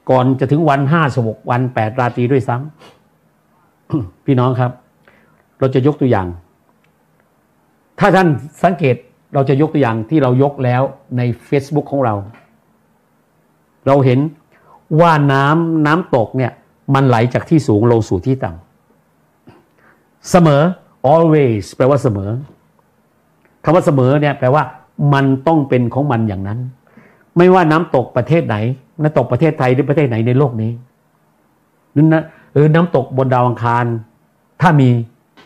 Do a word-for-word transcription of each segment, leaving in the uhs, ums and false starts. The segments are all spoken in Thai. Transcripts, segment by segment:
ก่อนจะถึงวันห้าสิบหกวันแปดราตรีด้วยซ้ำ พี่น้องครับเราจะยกตัวอย่างถ้าท่านสังเกตเราจะยกตัวอย่างที่เรายกแล้วใน Facebook ของเราเราเห็นว่าน้ำน้ำตกเนี่ยมันไหลจากที่สูงลงสู่ที่ต่ำเสมอ always แปลว่าเสมอคำว่าเสมอเนี่ยแปลว่ามันต้องเป็นของมันอย่างนั้นไม่ว่าน้ำตกประเทศไหนน้ำตกประเทศไทยหรือประเทศไหนในโลกนี้นั่นนะหรือน้ำตกบนดาวอังคารถ้ามี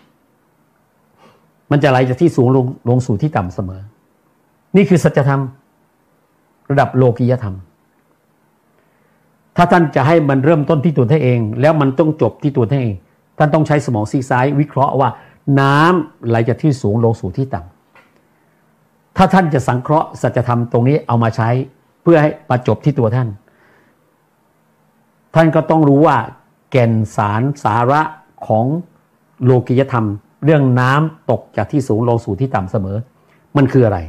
มันจะไหลจากที่สูงลงลงสู่ที่ต่ำเสมอนี่คือสัจธรรมระดับโลกียธรรมถ้าท่านจะให้มันเริ่มต้นที่ตัวท่านเองแล้วมันต้องจบที่ตัวท่านเองท่านต้องใช้สมองซีกซ้ายวิเคราะห์ว่าน้ำไหลจากที่สูงลงสู่ที่ต่ำถ้าท่านจะสังเคราะห์สัจธรรมตรงนี้เอามาใช้เพื่อให้ประจบที่ตัวท่านท่านก็ต้องรู้ว่าแก่นสารสาระของโลกียธรรมเรื่องน้ำตกจากที่สูงลงสู่ที่ต่ำเสมอมันคืออะไร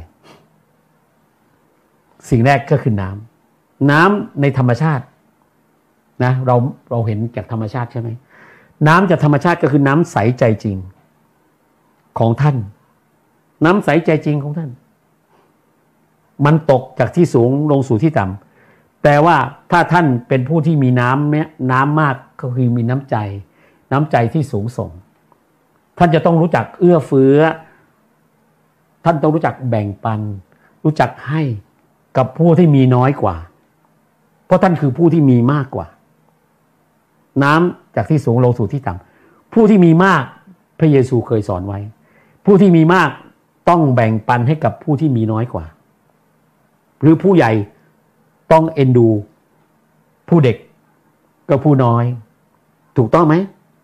สิ่งแรกก็คือน้ำน้ำในธรรมชาตินะเราเราเห็นจากธรรมชาติใช่ไหมน้ำจากธรรมชาติก็คือน้ำใสใจจริงของท่านน้ำใสใจจริงของท่านมันตกจากที่สูงลงสู่ที่ต่ำแต่ว่าถ้าท่านเป็นผู้ที่มีน้ำเนี่ยน้ำมากก็คือมีน้ำใจน้ำใจที่สูงส่งท่านจะต้องรู้จักเอื้อเฟื้อท่านต้องรู้จักแบ่งปันรู้จักให้กับผู้ที่มีน้อยกว่าเพราะท่านคือผู้ที่มีมากกว่าน้ำจากที่สูงลงสู่ที่ต่ำผู้ที่มีมากพระเยซูเคยสอนไว้ผู้ที่มีมากต้องแบ่งปันให้กับผู้ที่มีน้อยกว่าหรือผู้ใหญ่ต้องเอ็นดูผู้เด็กกับผู้น้อยถูกต้องไหม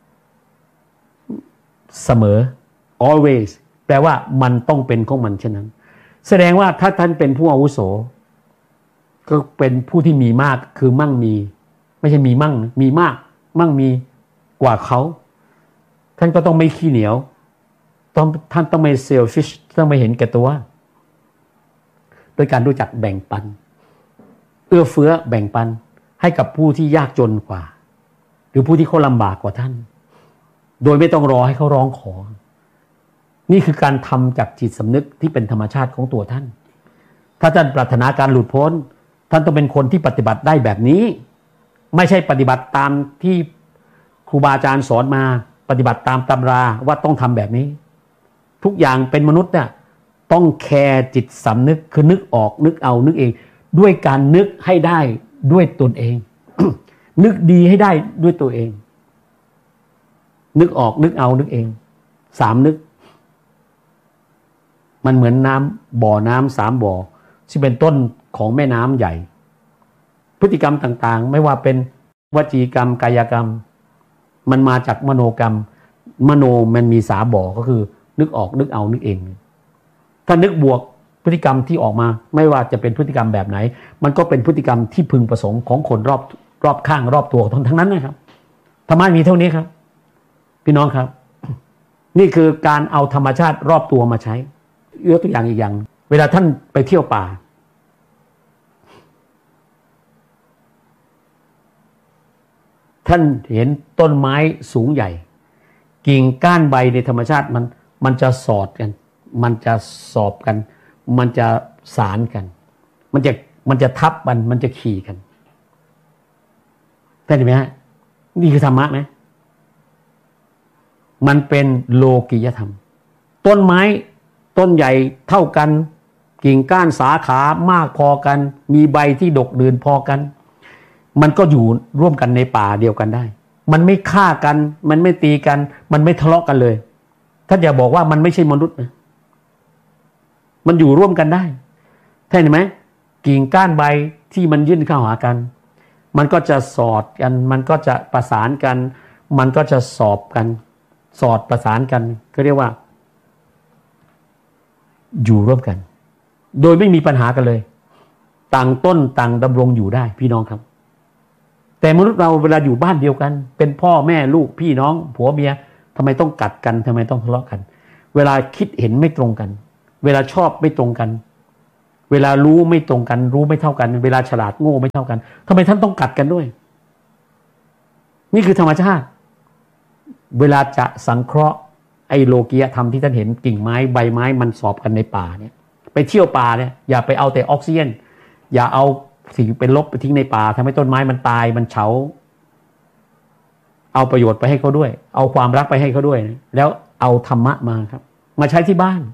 เสมอ always แปลว่ามันต้องเป็นของมันเช่นนั้นแสดงว่าถ้าท่านเป็นผู้อาวุโสก็เป็นผู้ที่มีมากคือมั่งมีไม่ใช่มีมั่งมีมากมั่งมีกว่าเขาท่านก็ต้องไม่ขี้เหนียวต้องท่านต้องไม่ selfish ต้องไม่เห็นแก่ตัวโดยการรู้จักแบ่งปันเอื้อเฟื้อแบ่งปันให้กับผู้ที่ยากจนกว่าหรือผู้ที่เขาลำบากกว่าท่านโดยไม่ต้องรอให้เขาร้องขอนี่คือการทำจากจิตสำนึกที่เป็นธรรมชาติของตัวท่านถ้าท่านปรารถนาการหลุดพ้นท่านต้องเป็นคนที่ปฏิบัติได้แบบนี้ไม่ใช่ปฏิบัติตามที่ครูบาอาจารย์สอนมาปฏิบัติตามตำราว่าต้องทำแบบนี้ทุกอย่างเป็นมนุษย์เนี่ยต้องแคร์จิตสำนึกคือนึกออกนึกเอานึกเองด้วยการนึกให้ได้ด้วยตนเอง นึกดีให้ได้ด้วยตัวเองนึกออกนึกเอานึกเองสามนึกมันเหมือนน้ำบ่อน้ำสามบ่อที่เป็นต้นของแม่น้ำใหญ่พฤติกรรมต่างๆไม่ว่าเป็นวจีกรรมกายกรรมมันมาจากมโนกรรมมโนมันมีสามบ่อก็คือนึกออกนึกเอานึกเองถ้านึกบวกพฤติกรรมที่ออกมาไม่ว่าจะเป็นพฤติกรรมแบบไหนมันก็เป็นพฤติกรรมที่พึงประสงค์ของคนรอบรอบข้างรอบตัวทั้งนั้นนะครับธรรมะมีเท่านี้ครับพี่น้องครับนี่คือการเอาธรรมชาติรอบตัวมาใช้ยกตัวอย่างอีกอย่างเวลาท่านไปเที่ยวป่าท่านเห็นต้นไม้สูงใหญ่กิ่งก้านใบในธรรมชาติมันมันจะสอดกันมันจะสอบกันมันจะสานกันมันจะมันจะทับมันมันจะขี่กันได้ไหมฮะนี่คือธรรมะไหมมันเป็นโลกิยธรรมต้นไม้ต้นใหญ่เท่ากันกิ่งก้านสาขามากพอกันมีใบที่ดกเดือนพอกันมันก็อยู่ร่วมกันในป่าเดียวกันได้มันไม่ฆ่ากันมันไม่ตีกันมันไม่ทะเลาะกันเลยท่านอย่าบอกว่ามันไม่ใช่มนุษย์นะมันอยู่ร่วมกันได้เห็นไหมกิ่งก้านใบที่มันยื่นเข้าหากันมันก็จะสอดกันมันก็จะประสานกันมันก็จะสอบกันสอดประสานกันก็เรียกว่าอยู่ร่วมกันโดยไม่มีปัญหากันเลยต่างต้นต่างดำรงอยู่ได้พี่น้องครับแต่มนุษย์เราเวลาอยู่บ้านเดียวกันเป็นพ่อแม่ลูกพี่น้องผัวเมียทำไมต้องกัดกันทำไมต้องทะเลาะกันเวลาคิดเห็นไม่ตรงกันเวลาชอบไม่ตรงกันเวลารู้ไม่ตรงกันรู้ไม่เท่ากันเวลาฉลาดโง่ไม่เท่ากันทำไมท่านต้องกัดกันด้วยนี่คือธรรมชาติเวลาจะสังเคราะห์ไอ้โลกียธรรมที่ท่านเห็นกิ่งไม้ใบไม้มันสอบกันในป่าเนี่ยไปเที่ยวป่าเนี่ยอย่าไปเอาแต่ออกซิเจนอย่าเอาสิ่งเป็นลบไปทิ้งในป่าทำให้ต้นไม้มันตายมันเฉาเอาประโยชน์ไปให้เขาด้วยเอาความรักไปให้เขาด้วยนะแล้วเอาธรรมะมาครับมาใช้ที่บ้าน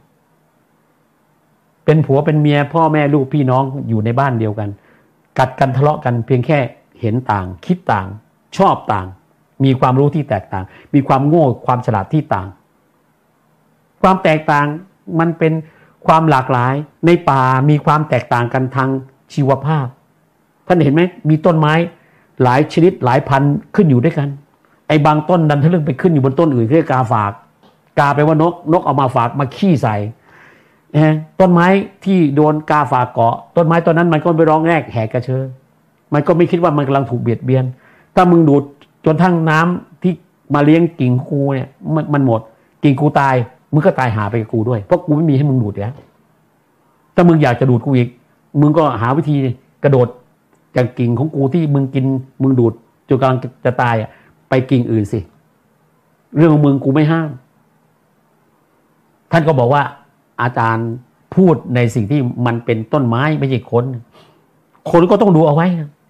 เป็นผัวเป็นเมียพ่อแม่ลูกพี่น้องอยู่ในบ้านเดียวกันกัดกันทะเลาะกันเพียงแค่เห็นต่างคิดต่างชอบต่างมีความรู้ที่แตกต่างมีความโง่ความฉลาดที่ต่างความแตกต่างมันเป็นความหลากหลายในป่ามีความแตกต่างกันทางชีวภาพท่านเห็นไหมมีต้นไม้หลายชนิดหลายพันธุ์ขึ้นอยู่ด้วยกันไอ้บางต้นดันทะลึ่งไปขึ้นอยู่บนต้นอื่นเรียกกาฝากกาไปว่านกนกเอามาฝากมาขี้ใส่ต้นไม้ที่โดนกาฝากเกาะต้นไม้ต้นนั้นมันก็ไปร้องแรกแหกกระเชอมันก็ไม่คิดว่ามันกำลังถูกเบียดเบียนถ้ามึงดูดจนทั้งน้ำที่มาเลี้ยงกิ่งกูเนี่ยมันมันหมดกิ่งกูตายมึงก็ตายหาไปกับกูด้วยเพราะกูไม่มีให้มึงดูดแล้วถ้ามึงอยากจะดูดกูอีกมึงก็หาวิธีกระโดดจากกิ่งของกูที่มึงกินมึงดูดจนกำลังจะตายอ่ะไปกิ่งอื่นสิเรื่องของมึงกูไม่ห้ามท่านก็บอกว่าอาจารย์พูดในสิ่งที่มันเป็นต้นไม้ไม่ใช่คนคนก็ต้องดูเอาไว้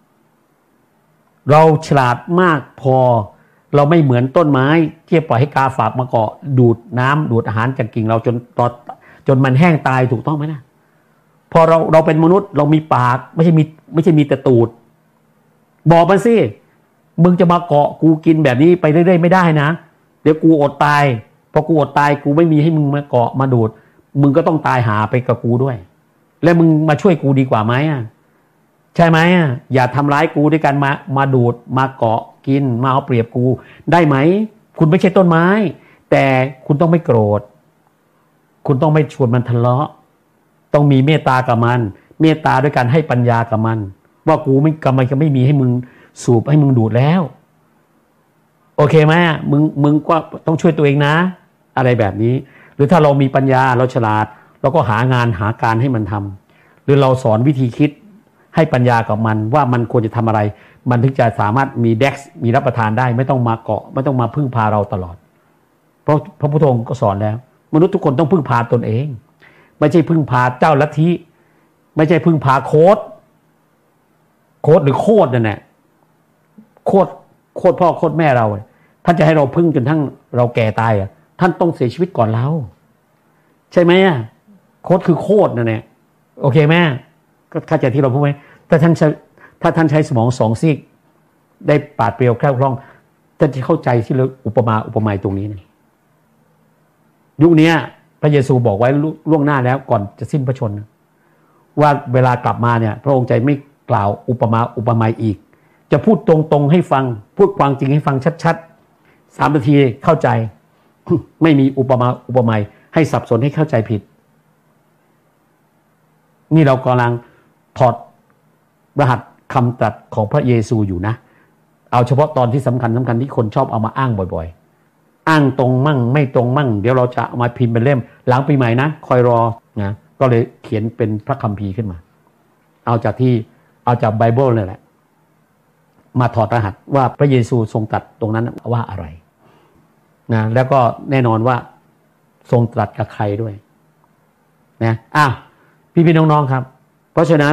เราฉลาดมากพอเราไม่เหมือนต้นไม้ที่ปล่อยให้กาฝากมาเกาะดูดน้ำดูดอาหารจากกิ่งเราจนตอนจนมันแห้งตายถูกต้องไหมนะพอเราเราเป็นมนุษย์เรามีปากไม่ใช่มีไม่ใช่มีแต่ตูดบอกมันสิมึงจะมาเกาะกูกินแบบนี้ไปเรื่อยๆไม่ได้นะเดี๋ยวกูอดตายพอกูอดตายกูไม่มีให้มึงมาเกาะมาดูดมึงก็ต้องตายหาไปกับกูด้วยแล้วมึงมาช่วยกูดีกว่าไหมอ่ะใช่ไหมอ่ะอย่าทำร้ายกูด้วยกันมามาดูดมาเกาะกินมาเอาเปรียบกูได้ไหมคุณไม่ใช่ต้นไม้แต่คุณต้องไม่โกรธคุณต้องไม่ชวนมันทะเลาะต้องมีเมตตากับมันเมตตาด้วยการให้ปัญญากับมันว่ากูไม่กำลังจะไม่มีให้มึงสูบให้มึงดูดแล้วโอเคไหมมึงมึงก็ต้องช่วยตัวเองนะอะไรแบบนี้หรือถ้าเรามีปัญญาเราฉลาดเราก็หางานหาการให้มันทำหรือเราสอนวิธีคิดให้ปัญญากับมันว่ามันควรจะทำอะไรมันถึงจะสามารถมีเด็กซ์มีรับประทานได้ไม่ต้องมาเกาะไม่ต้องมาพึ่งพาเราตลอดเพราะพระพุทธองค์ก็สอนแล้วมนุษย์ทุกคนต้องพึ่งพาตนเองไม่ใช่พึ่งพาเจ้าลัทธิไม่ใช่พึ่งพาโค้ดโค้ดหรือโคดนั่นแหละโคดโคดพ่อโคดแม่เราท่านจะให้เราพึ่งจนทั้งเราแก่ตายอ่ะท่านต้องเสียชีวิตก่อนเราใช่ไหมอ่ะโคดคือโคดนั่นแหละโอเคไหมก็เข้าใจที่เราพูดไหมถ้าท่านถ้าท่านใช้สมองสองซีกได้ปราดเปรียวแคล่วคล่องท่านจะเข้าใจที่เราอุปมาอุปไมยตรงนี้นะยุคนี้พระเยซูบอกไว้ล่วงหน้าแล้วก่อนจะสิ้นพระชนม์ว่าเวลากลับมาเนี่ยพระองค์ใจไม่กล่าวอุปมาอุปไมยอีกจะพูดตรงๆให้ฟังพูดความจริงให้ฟังชัดๆสามนาทีเข้าใจ ไม่มีอุปมาอุปไมยให้สับสนให้เข้าใจผิดนี่เรากำลังถอดรหัสคำตรัสของพระเยซูอยู่นะเอาเฉพาะตอนที่สำคัญสำคัญที่คนชอบเอามาอ้างบ่อยๆอ้างตรงมั่งไม่ตรงมั่งเดี๋ยวเราจะเอามาพิมพ์เป็นเล่มหลังปีใหม่นะคอยรอนะก็เลยเขียนเป็นพระคัมภีร์ขึ้นมาเอาจากที่เอาจากไบเบิลนี่แหละมาถอดรหัสว่าพระเยซูทรงตรัสตรงนั้นว่าอะไรนะแล้วก็แน่นอนว่าทรงตรัสกับใครด้วยนะอ้าวพี่ๆน้องๆครับเพราะฉะนั้น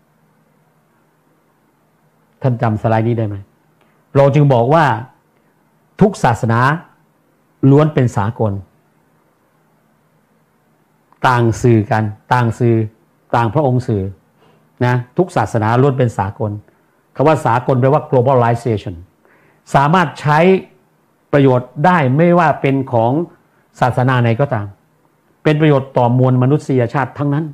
ท่านจำสไลด์นี้ได้ไหมเราจึงบอกว่าทุกศาสนาล้วนเป็นสากลต่างสื่อกันต่างสื่อต่างพระองค์สื่อนะทุกศาสนาล้วนเป็นสากลคำว่าสากลแปลว่า globalization สามารถใช้ประโยชน์ได้ไม่ว่าเป็นของศาสนาไหนก็ตามเป็นประโยชน์ต่อมวลมนุษยชาติทั้งนั้น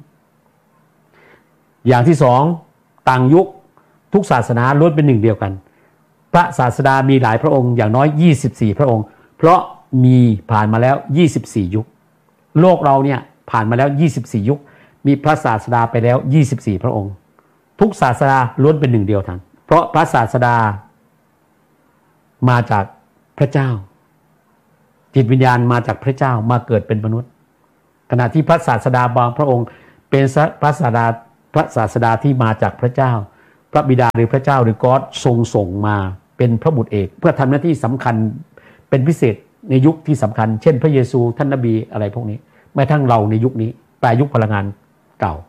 อย่างที่สองต่างยุคทุกศาสนาล้วนเป็นหนึ่งเดียวกันพระศาสดามีหลายพระองค์อย่างน้อยยี่สิบสี่พระองค์เพราะมีผ่านมาแล้วยี่สิบสี่ยุคโลกเราเนี่ยผ่านมาแล้วยี่สิบสี่ยุคมีพระศาสดาไปแล้วยี่สิบสี่พระองค์ทุกศาสนาล้วนเป็นหนึ่งเดียวกันเพราะพระศาสดามาจากพระเจ้าจิตวิญญาณมาจากพระเจ้ามาเกิดเป็นมนุษย์ขณะที่พระศาสดาบางพระองค์เป็นพระศาสดาพระศาสดาที่มาจากพระเจ้าพระบิดาหรือพระเจ้าหรือก็อดทรงส่งมาเป็นพระบุตรเอกเพื่อทำหน้าที่สำคัญเป็นพิเศษในยุคที่สำคัญเช่นพระเยซูท่านนบีอะไรพวกนี้แม้ทั้งเราในยุคนี้ปลายยุคพลังงานเก่า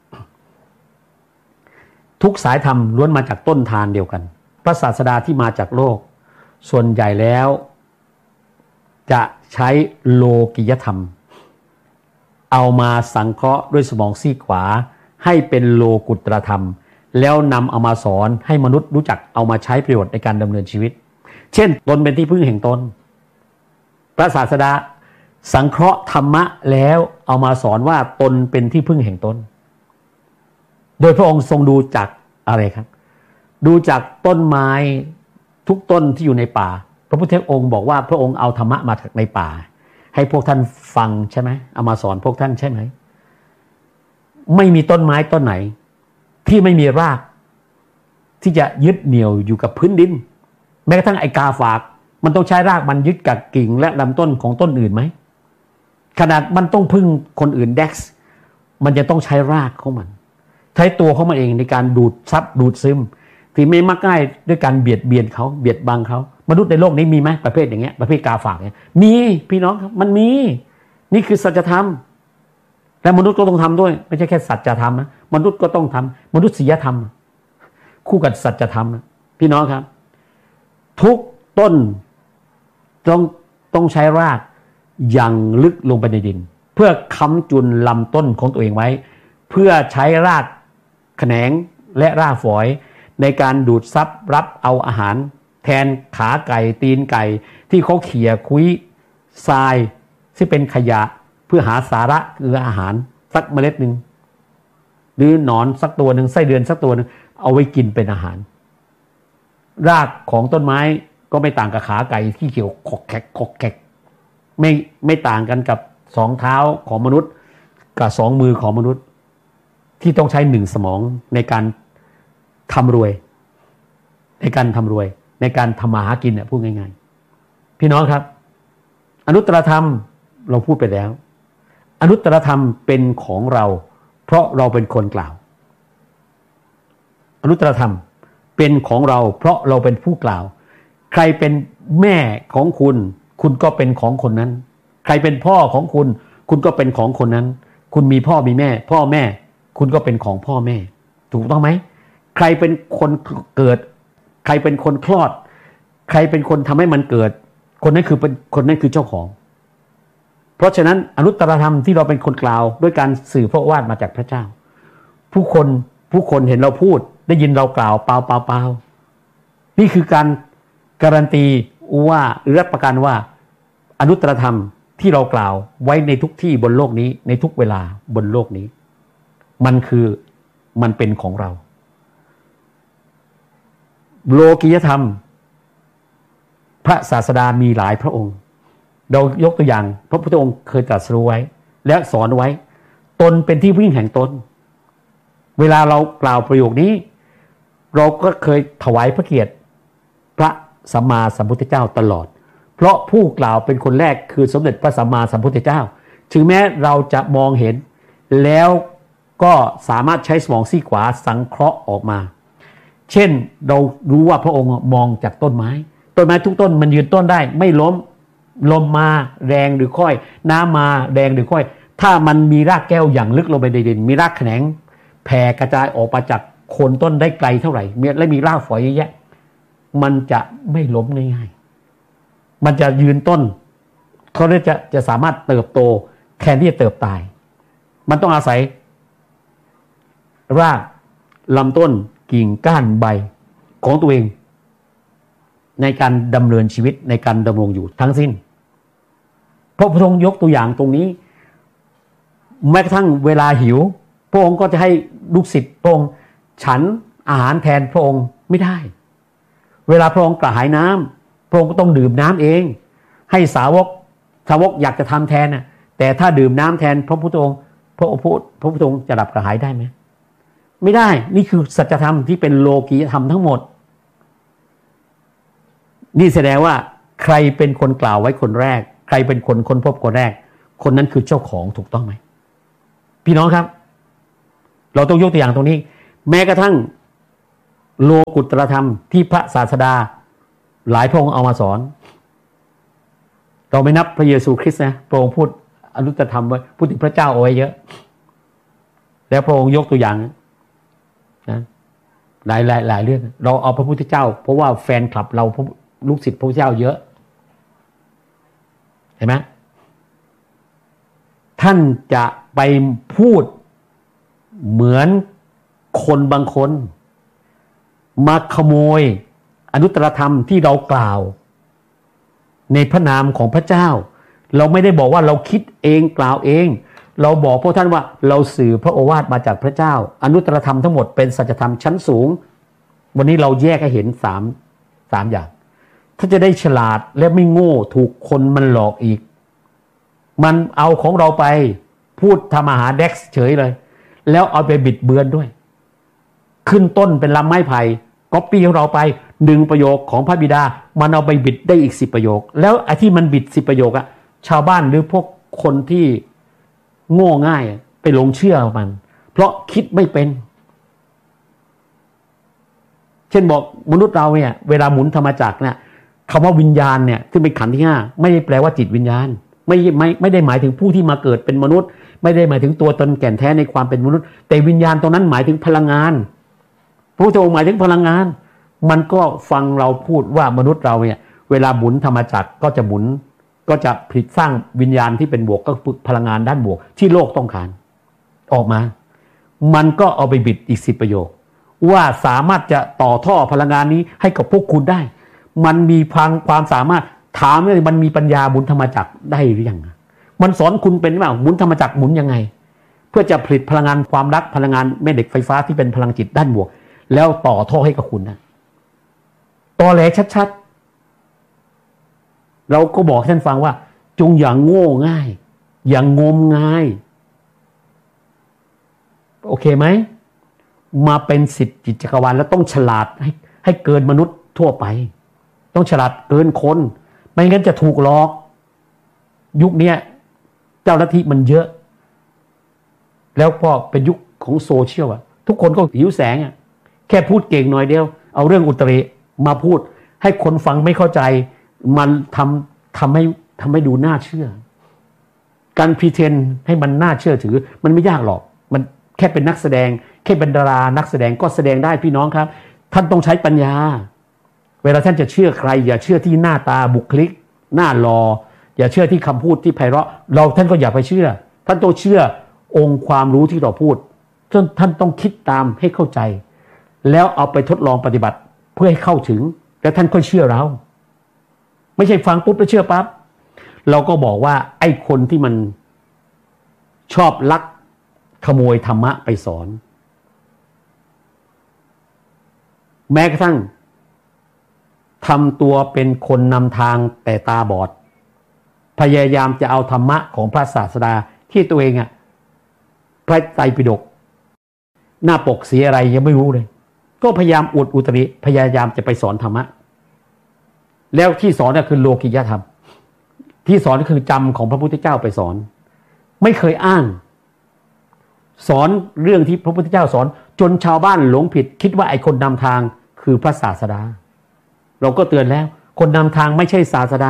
ทุกสายธรรมล้วนมาจากต้นทานเดียวกันพระศาสดาที่มาจากโลกส่วนใหญ่แล้วจะใช้โลกิยธรรมเอามาสังเคราะห์ด้วยสมองซีกขวาให้เป็นโลกุตรธรรมแล้วนำเอามาสอนให้มนุษย์รู้จักเอามาใช้ประโยชน์ในการดำเนินชีวิตเช่นตนเป็นที่พึ่งแห่งตนพระศาสดาสังเคราะห์ธรรมะแล้วเอามาสอนว่าตนเป็นที่พึ่งแห่งตนโดยพระองค์ทรงดูจากอะไรครับดูจากต้นไม้ทุกต้นที่อยู่ในป่าพระพุทธองค์บอกว่าพระองค์เอาธรรมะมาจากในป่าให้พวกท่านฟังใช่ไหมเอามาสอนพวกท่านใช่ไหมไม่มีต้นไม้ต้นไหนที่ไม่มีรากที่จะยึดเหนี่ยวอยู่กับพื้นดินแม้กระทั่งไอ้กาฝากมันต้องใช้รากมันยึดกับกิ่งและลำต้นของต้นอื่นไหมขนาดมันต้องพึ่งคนอื่นเด็กซ์มันจะต้องใช้รากของมันใช้ตัวของมันเองในการดูดซับดูดซึมที่ไม่มักง่ายด้วยการเบียดเบียนเขาเบียดบังเขามนุษย์ในโลกนี้มีไหมประเภทอย่างเงี้ยประเภทกาฝากเนี่ยมีพี่น้องครับมันมีนี่คือสัจธรรมและมนุษย์ก็ต้องทำด้วยไม่ใช่แค่สัจธรรมนะมนุษย์ก็ต้องทำมนุษยธรรมคู่กับสัจธรรมนะพี่น้องครับทุกต้นต้องต้องใช้รากอย่างลึกลงไปในดินเพื่อค้ำจุนลำต้นของตัวเองไว้เพื่อใช้รากแขนงและรากฝอยในการดูดซับรับเอาอาหารแทนขาไก่ตีนไก่ที่เขาเขี่ยคุ้ยทรายที่เป็นขยะเพื่อหาสาระคืออาหารสักเมล็ดหนึ่งหรือหนอนสักตัวหนึ่งไส้เดือนสักตัวหนึ่งเอาไว้กินเป็นอาหารรากของต้นไม้ก็ไม่ต่างกับขาไก่ที่เขียวขกแขกขกแขกไม่ไม่ต่างกันกับสองเท้าของมนุษย์กับสองมือของมนุษย์ที่ต้องใช้หนึ่งสมองในการทำรวยในการทำรวยในการทำมาหากินเนี่ยพูดง่ายๆพี่น้องครับอนุตตรธรรมเราพูดไปแล้วอนุตตรธรรมเป็นของเราเพราะเราเป็นคนกล่าวอนุตตรธรรมเป็นของเราเพราะเราเป็นผู้กล่าวใครเป็นแม่ของคุณคุณก็เป็นของคนนั้นใครเป็นพ่อของคุณคุณก็เป็นของคนนั้นคุณมีพ่อมีแม่พ่อแม่คุณก็เป็นของพ่อแม่ถูกต้องไหมใครเป็นคนเกิดใครเป็นคนคลอดใครเป็นคนทำให้มันเกิดคนนั้นคือเป็นคนนั้นคือเจ้าของเพราะฉะนั้นอนุตตรธรรมที่เราเป็นคนกล่าวด้วยการสื่อพระวาทมาจากพระเจ้าผู้คนผู้คนเห็นเราพูดได้ยินเรากล่าวเปล่าเปล่าเปล่านี่คือการการันตีว่าหรือรับประกันว่าอนุตตรธรรมที่เรากล่าวไว้ในทุกที่บนโลกนี้ในทุกเวลาบนโลกนี้มันคือมันเป็นของเราโลกิยธรรมพระศาสดามีหลายพระองค์เรายกตัวอย่างพระพุทธองค์เคยตรัสรู้ไว้และสอนไว้ตนเป็นที่พึ่งแห่งตนเวลาเรากล่าวประโยคนี้เราก็เคยถวายพระเกียรติพระสัมมาสัมพุทธเจ้าตลอดเพราะผู้กล่าวเป็นคนแรกคือสมเด็จพระสัมมาสัมพุทธเจ้าถึงแม้เราจะมองเห็นแล้วก็สามารถใช้สมองซีกขวาสังเคราะห์ออกมาเช่นเรารู้ว่าพระองค์มองจากต้นไม้ต้นไม้ทุกต้นมันยืนต้นได้ไม่ล้มลมมาแรงหรือค่อยน้ำมาแรงหรือค่อยถ้ามันมีรากแก้วอย่างลึกลงไปในดินมีรากแขนงแผ่กระจายออกมาจากโคนต้นได้ไกลเท่าไหร่และมีรากฝอยเยอะแยะมันจะไม่ล้มง่ายๆมันจะยืนต้นเขาจะจะสามารถเติบโตแทนที่จะเติบตายมันต้องอาศัยรากลำต้นกิ่งก้านใบของตัวเองในการดำเนินชีวิตในการดำรงอยู่ทั้งสิ้นพระพุทธองค์ยกตัวอย่างตรงนี้แม้กระทั่งเวลาหิวพระองค์ก็จะให้ลูกศิษย์พระองค์ฉันอาหารแทนพระองค์ไม่ได้เวลาพระองค์กระหายน้ำพระองค์ก็ต้องดื่มน้ำเองให้สาวกสาวกอยากจะทำแทนนะแต่ถ้าดื่มน้ำแทนพระพุทธองค์พระพุทธพระพุทธองค์จะดับกระหายได้ไหมไม่ได้นี่คือสัจธรรมที่เป็นโลกียธรรมทั้งหมดนี่แสดงว่าใครเป็นคนกล่าวไว้คนแรกใครเป็นคนค้นพบคนแรกคนนั้นคือเจ้าของถูกต้องไหมพี่น้องครับเราต้องยกตัวอย่างตรงนี้แม้กระทั่งโลกุตตรธรรมที่พระศาสดาหลายพระองค์เอามาสอนเราไม่นับพระเยซูคริสต์นะพระองค์พูดอนุตตรธรรมไว้พูดถึงพระเจ้าเอาไว้เยอะแล้วพระองค์ยกตัวอย่างนะหลายหลายหลายเรื่องเราเอาพระพุทธเจ้าเพราะว่าแฟนคลับเราลูกศิษย์พระพุทธเจ้าเยอะเห็นไหมท่านจะไปพูดเหมือนคนบางคนมาขโมยอนุตตรธรรมที่เรากล่าวในพระนามของพระเจ้าเราไม่ได้บอกว่าเราคิดเองกล่าวเองเราบอกพวกท่านว่าเราสื่อพระโอวาทมาจากพระเจ้าอนุตตรธรรมทั้งหมดเป็นสัจธรรมชั้นสูงวันนี้เราแยกให้เห็นสามสามอย่างถ้าจะได้ฉลาดและไม่โง่ถูกคนมันหลอกอีกมันเอาของเราไปพูดทำอาหารเด็กเฉยเลยแล้วเอาไปบิดเบือนด้วยขึ้นต้นเป็นลำไม้ไผ่ก๊อปปี้ของเราไปดึงประโยคของพระบิดามันเอาไปบิดได้อีกสิบประโยคแล้วไอ้ที่มันบิดสิบประโยคอะชาวบ้านหรือพวกคนที่โง่ง่ายไปหลงเชื่อมันเพราะคิดไม่เป็นเช่นบอกมนุษย์เราเนี่ยเวลาหมุนธรรมจักรเนี่ยคำว่าวิญญาณเนี่ยซึ่งเป็นขันธ์ที่ห้าไม่ได้แปลว่าจิตวิญญาณไม่ไม่ไม่ได้หมายถึงผู้ที่มาเกิดเป็นมนุษย์ไม่ได้หมายถึงตัวตนแก่นแท้ในความเป็นมนุษย์แต่วิญญาณตรงนั้นหมายถึงพลังงานพระพุทธองค์หมายถึงพลังงานมันก็ฟังเราพูดว่ามนุษย์เราเนี่ยเวลาหมุนธรรมจักรก็จะหมุนก็จะผลิตสร้างวิญญาณที่เป็นบวกก็คือพลังงานด้านบวกที่โลกต้องการออกมามันก็เอาไปบิดอีกสิบประโยคว่าสามารถจะต่อท่อพลังงานนี้ให้กับพวกคุณได้มันมีพังความสามารถถามเลยมันมีปัญญาหมุนธรรมจักรได้หรือยังมันสอนคุณเป็นหรือเปล่าหมุนธรรมจักรหมุนยังไงเพื่อจะผลิตพลังงานความรักพลังงานแม่เหล็กไฟฟ้าที่เป็นพลังจิตด้านบวกแล้วต่อท่อให้กับคุณนะตอแหลชัดๆเราก็บอกท่านฟังว่าจงอย่างโง่ง่ายอย่างงมงายโอเคไหมมาเป็นสิทธิจิตจักรวาลแล้วต้องฉลาดให้ให้เกินมนุษย์ทั่วไปต้องฉลาดเกินคนไม่งั้นจะถูกหลอกยุคนี้เจ้าลัทธิมันเยอะแล้วก็เป็นยุคของโซเชียลอะทุกคนก็หิวแสงอะแค่พูดเก่งหน่อยเดียวเอาเรื่องอุตริมาพูดให้คนฟังไม่เข้าใจมันทำทำให้ทำให้ดูน่าเชื่อการพรีเทนให้มันน่าเชื่อถือมันไม่ยากหรอกมันแค่เป็นนักแสดงแค่เป็นดารานักแสดงก็แสดงได้พี่น้องครับท่านต้องใช้ปัญญาเวลาท่านจะเชื่อใครอย่าเชื่อที่หน้าตาบุคลิกหน้าหล่ออย่าเชื่อที่คำพูดที่ไพเราะเราท่านก็อย่าไปเชื่อท่านต้องเชื่อองค์ความรู้ที่เราพูดท่านท่านต้องคิดตามให้เข้าใจแล้วเอาไปทดลองปฏิบัติเพื่อให้เข้าถึงแล้วท่านค่อยเชื่อเราไม่ใช่ฟังปุ๊บแล้วเชื่อปั๊บเราก็บอกว่าไอ้คนที่มันชอบลักขโมยธรรมะไปสอนแม้กระทั่งทำตัวเป็นคนนำทางแต่ตาบอดพยายามจะเอาธรรมะของพระศาสดาที่ตัวเองอ่ะพระไตรปิฎกหน้าปกสีอะไรยังไม่รู้เลยก็พยายามอวดอุตริพยายามจะไปสอนธรรมะแล้วที่สอนน่ะคือโลกิยธรรมที่สอนก็คือจำของพระพุทธเจ้าไปสอนไม่เคยอ้างสอนเรื่องที่พระพุทธเจ้าสอนจนชาวบ้านหลงผิดคิดว่าไอ้คนนำทางคือพระศาสดาเราก็เตือนแล้วคนนำทางไม่ใช่ศาสดา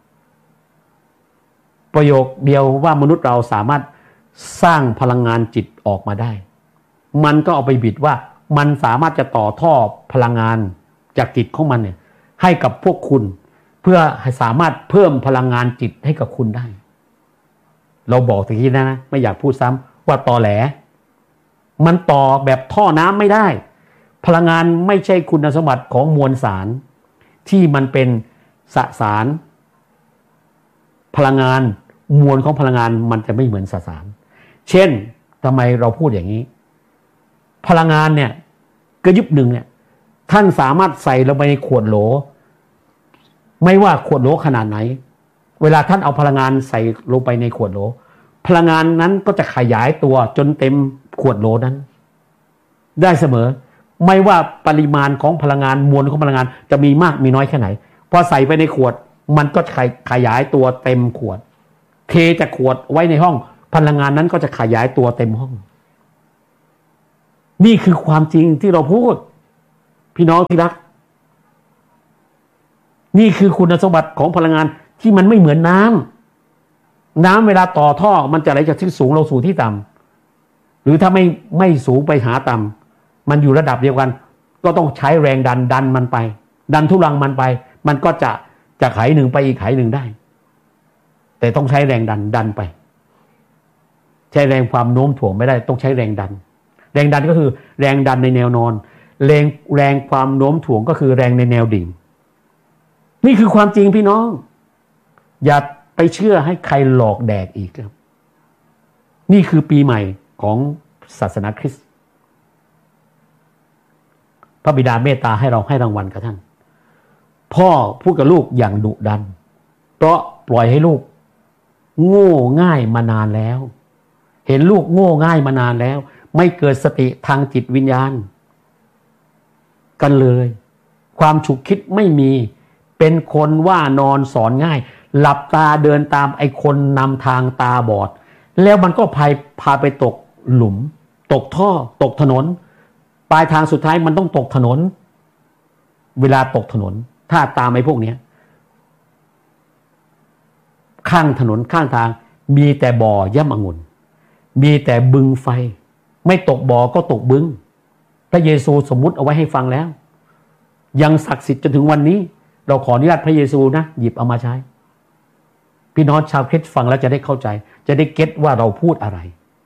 ประโยคเดียวว่ามนุษย์เราสามารถสร้างพลังงานจิตออกมาได้มันก็เอาไปบิดว่ามันสามารถจะต่อท่อพลังงานจากจิตของมันเนี่ยให้กับพวกคุณเพื่อให้สามารถเพิ่มพลังงานจิตให้กับคุณได้เราบอกตะกี้นะนะไม่อยากพูดซ้ำว่าตอแหลมันต่อแบบท่อน้ำไม่ได้พลังงานไม่ใช่คุณสมบัติของมวลสารที่มันเป็นสสารพลังงานมวลของพลังงานมันจะไม่เหมือนสสารเช่นทำไมเราพูดอย่างนี้พลังงานเนี่ยกระยุบหนึ่งเนี่ยท่านสามารถใส่ลงไปในขวดโหลไม่ว่าขวดโหลขนาดไหนเวลาท่านเอาพลังงานใส่ลงไปในขวดโหลพลังงานนั้นก็จะขยายตัวจนเต็มขวดโหลนั้นได้เสมอไม่ว่าปริมาณของพลังงานมวลของพลังงานจะมีมากมีน้อยแค่ไหนพอใส่ไปในขวดมันก็ขยายตัวเต็มขวดเทจากขวดไว้ในห้องพลังงานนั้นก็จะขยายตัวเต็มห้องนี่คือความจริงที่เราพูดพี่น้องที่รักนี่คือคุณสมบัติของพลังงานที่มันไม่เหมือนน้ำน้ำเวลาต่อท่อมันจะไหลจากที่สูงลงสู่ที่ต่ำหรือถ้าไม่ไม่สูงไปหาต่ำมันอยู่ระดับเดียวกันก็ต้องใช้แรงดันดันมันไปดันทุลังมันไปมันก็จะจากไหหนึ่งไปอีกไหหนึ่งได้แต่ต้องใช้แรงดันดันไปใช้แรงความโน้มถ่วงไม่ได้ต้องใช้แรงดันแรงดันก็คือแรงดันในแนวนอนแรงแรงความโน้มถ่วงก็คือแรงในแนวดิ่งนี่คือความจริงพี่น้องอย่าไปเชื่อให้ใครหลอกแดกอีกครับนี่คือปีใหม่ของศาสนาคริสต์พระบิดาเมตตาให้เราให้รางวัลกับท่านพ่อพูดกับลูกอย่างดุดันเพราะปล่อยให้ลูกโง่ง่ายมานานแล้วเห็นลูกโง่ง่ายมานานแล้วไม่เกิดสติทางจิตวิญญาณกันเลยความฉุกคิดไม่มีเป็นคนว่านอนสอนง่ายหลับตาเดินตามไอ้คนนำทางตาบอดแล้วมันก็พาพาไปตกหลุมตกท่อตกถนนปลายทางสุดท้ายมันต้องตกถนนเวลาตกถนนถ้าตามไอ้พวกนี้ข้างถนนข้างทางมีแต่บ่อย่ำองุ่นมีแต่บึงไฟไม่ตกบ่อก็ตกบึงพระเยซูสมมุติเอาไว้ให้ฟังแล้วยังศักดิ์สิทธิ์จนถึงวันนี้เราขออนุญาตพระเยซูนะหยิบเอามาใช้พี่น้องชาวคริสต์ฟังแล้วจะได้เข้าใจจะได้เก็ตว่าเราพูดอะไร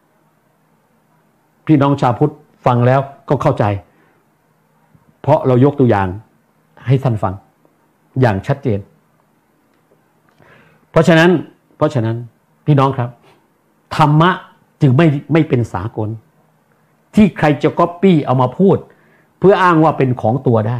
พี่น้องชาวพุทธฟังแล้วก็เข้าใจเพราะเรายกตัวอย่างให้ท่านฟังอย่างชัดเจนเพราะฉะนั้นเพราะฉะนั้นพี่น้องครับธรรมะจึงไม่ไม่เป็นสากลที่ใครจะก๊อปปี้เอามาพูดเพื่ออ้างว่าเป็นของตัวได้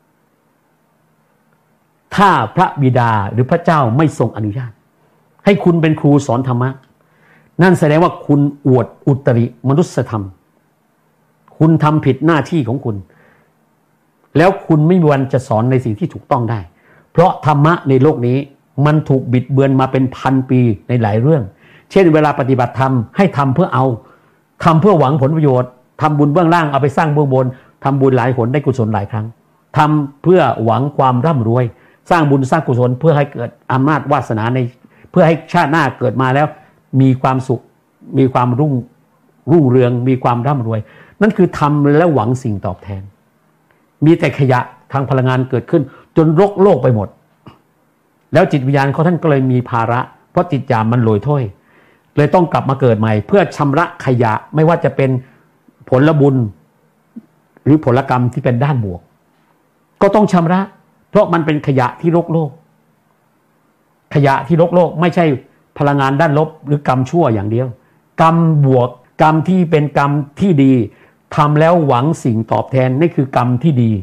ถ้าพระบิดาหรือพระเจ้าไม่ทรงอนุญาตให้คุณเป็นครูสอนธรรมะนั่นแสดงว่าคุณอวดอุตริมนุสธรรมคุณทำผิดหน้าที่ของคุณแล้วคุณไม่มีวันจะสอนในสิ่งที่ถูกต้องได้เพราะธรรมะในโลกนี้มันถูกบิดเบือนมาเป็นพันปีในหลายเรื่องเช่นเวลาปฏิบัติธรรมให้ทำเพื่อเอาทำเพื่อหวังผลประโยชน์ทำบุญเบื้องล่างเอาไปสร้างเบื้องบนทำบุญหลายหนได้กุศลหลายครั้งทำเพื่อหวังความร่ำรวยสร้างบุญสร้างกุศลเพื่อให้เกิดอำนาจวาสนาในเพื่อให้ชาติหน้าเกิดมาแล้วมีความสุขมีความรุ่งรุ่งเรืองมีความร่ำรวยนั่นคือทำและหวังสิ่งตอบแทนมีแต่ขยะทางพลังงานเกิดขึ้นจนรกโลกไปหมดแล้วจิตวิญญาณของท่านก็เลยมีภาระเพราะจิตญาณมันโรยถ้วยเลยต้องกลับมาเกิดใหม่เพื่อชำระขยะไม่ว่าจะเป็นผลบุญหรือผลกรรมที่เป็นด้านบวกก็ต้องชำระเพราะมันเป็นขยะที่รกโลกขยะที่รกโลกไม่ใช่พลังงานด้านลบหรือกรรมชั่วอย่างเดียวกรรมบวกกรรมที่เป็นกรรมที่ดีทำแล้วหวังสิ่งตอบแทนนี่คือกรรมที่ดี